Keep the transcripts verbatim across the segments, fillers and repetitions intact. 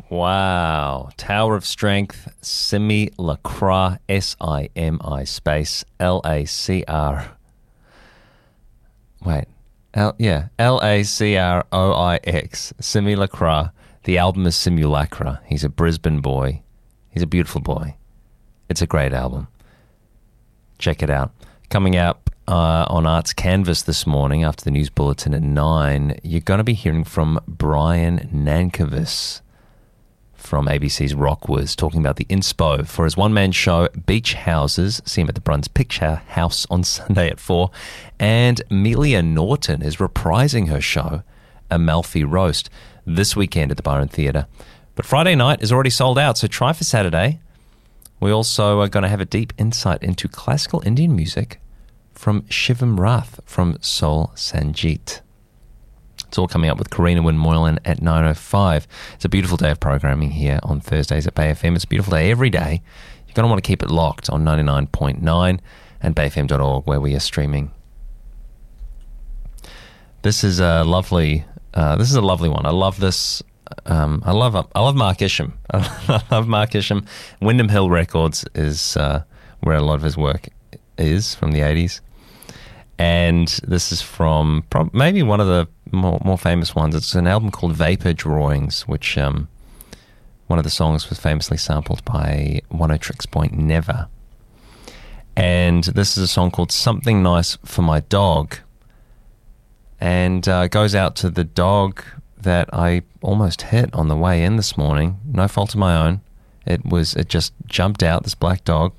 Wow. Tower of Strength, Simi Lacroix, S I M I space L A C R. Wait. L, yeah, L A C R O I X, Simi Lacroix. The album is Simulacra. He's a Brisbane boy. He's a beautiful boy. It's a great album. Check it out. Coming up uh, on Arts Canvas this morning after the news bulletin at nine, you're going to be hearing from Brian Nankervis from A B C's Rockwas, talking about the inspo for his one-man show, Beach Houses. See him at the Bruns Picture House on Sunday at four. And Melia Norton is reprising her show, Amalfi Roast, this weekend at the Byron Theatre. But Friday night is already sold out, so try for Saturday. We also are going to have a deep insight into classical Indian music from Shivam Rath from Soul Sangeet. It's all coming up with Karina Wynne Moylan at nine oh five. It's a beautiful day of programming here on Thursdays at Bay F M. It's a beautiful day every day. You're going to want to keep it locked on ninety-nine point nine and bay f m dot org, where we are streaming. This is a lovely, uh, this is a lovely one. I love this. Um, I love I love Mark Isham. I love Mark Isham. Wyndham Hill Records is uh, where a lot of his work is, from the eighties. And this is from prob- maybe one of the more, more famous ones. It's an album called Vapor Drawings, which um, one of the songs was famously sampled by One O Tricks Point Never. And this is a song called Something Nice for My Dog. And uh, it goes out to the dog that I almost hit on the way in this morning. No fault of my own. It was it just jumped out, this black dog.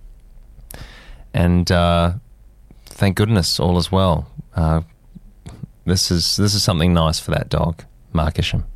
And uh, thank goodness all is well. Uh, this is this is something nice for that dog, Mark Isham.